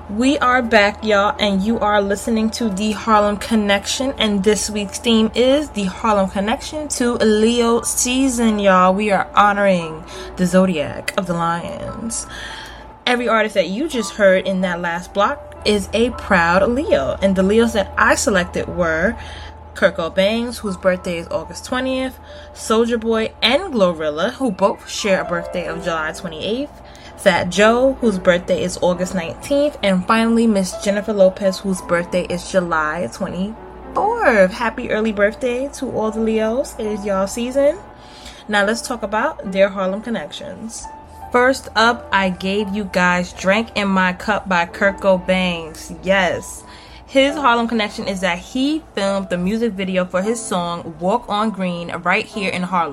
We are back, y'all, and you are listening to the Harlem Connection, and this week's theme is the Harlem Connection to Leo season, y'all. We are honoring the zodiac of the Lions. Every artist that you just heard in that last block is a proud Leo, and the Leos that I selected were Kurt Cobain, whose birthday is August 20th, Soulja Boy and Glorilla, who both share a birthday of July 28th, Fat Joe, whose birthday is August 19th, and finally Miss Jennifer Lopez, whose birthday is July 24th. Happy early birthday to all the Leos. It is y'all season. Now let's talk about their Harlem connections. First up, I gave you guys Drink in My Cup by Kurt Cobain. Yes. His Harlem connection is that he filmed the music video for his song Walk on Green right here in Harlem.